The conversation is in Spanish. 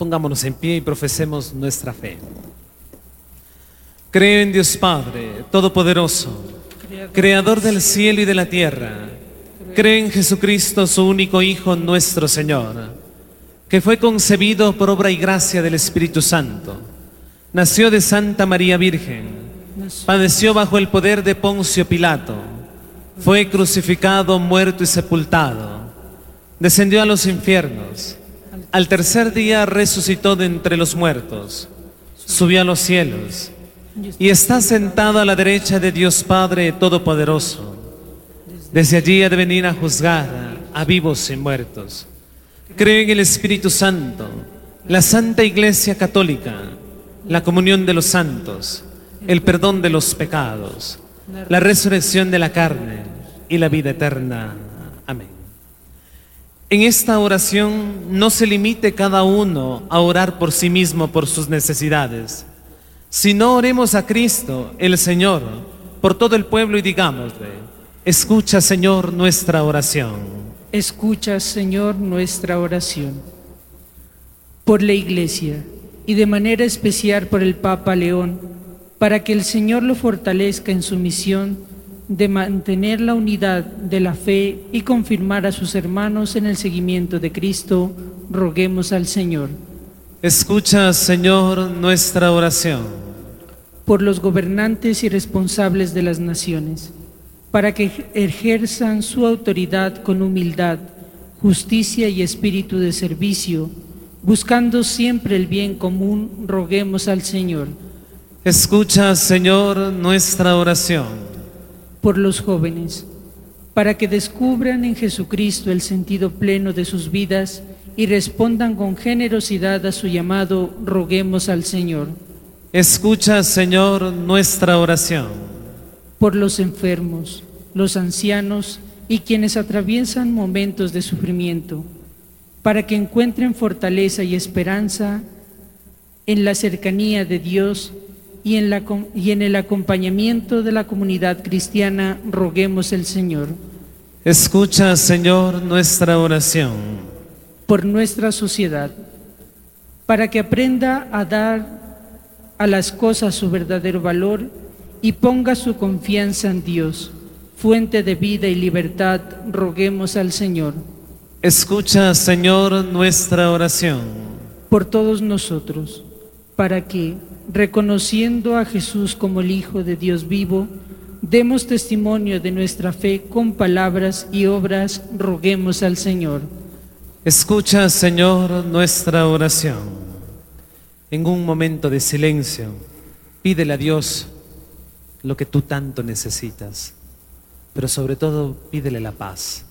Pongámonos en pie y profesemos nuestra fe. Creo en Dios Padre, Todopoderoso, Creador del cielo y de la tierra. Creo en Jesucristo, su único Hijo, nuestro Señor, que fue concebido por obra y gracia del Espíritu Santo. Nació de Santa María Virgen, padeció bajo el poder de Poncio Pilato, fue crucificado, muerto y sepultado, descendió a los infiernos, al tercer día resucitó de entre los muertos, subió a los cielos y está sentado a la derecha de Dios Padre Todopoderoso. Desde allí ha de venir a juzgar a vivos y muertos. Creo en el Espíritu Santo, la Santa Iglesia Católica, la comunión de los santos, el perdón de los pecados, la resurrección de la carne y la vida eterna. Amén. En esta oración no se limite cada uno a orar por sí mismo, por sus necesidades, sino oremos a Cristo, el Señor, por todo el pueblo y digámosle: escucha, Señor, nuestra oración. Escucha, Señor, nuestra oración. Por la Iglesia y de manera especial por el Papa León, para que el Señor lo fortalezca en su misión de mantener la unidad de la fe y confirmar a sus hermanos en el seguimiento de Cristo, roguemos al Señor. Escucha, Señor, nuestra oración. Por los gobernantes y responsables de las naciones, para que ejerzan su autoridad con humildad, justicia y espíritu de servicio, buscando siempre el bien común, roguemos al Señor. Escucha, Señor, nuestra oración. Por los jóvenes, para que descubran en Jesucristo el sentido pleno de sus vidas y respondan con generosidad a su llamado, roguemos al Señor. Escucha, Señor, nuestra oración. Por los enfermos, los ancianos y quienes atraviesan momentos de sufrimiento, para que encuentren fortaleza y esperanza en la cercanía de Dios y en el acompañamiento de la comunidad cristiana, roguemos al Señor. Escucha, Señor, nuestra oración. Por nuestra sociedad, para que aprenda a dar a las cosas su verdadero valor y ponga su confianza en Dios, fuente de vida y libertad, roguemos al Señor. Escucha, Señor, nuestra oración. Por todos nosotros, para que, reconociendo a Jesús como el Hijo de Dios vivo, demos testimonio de nuestra fe con palabras y obras, roguemos al Señor. Escucha, Señor, nuestra oración. En un momento de silencio, pídele a Dios lo que tú tanto necesitas, pero sobre todo pídele la paz.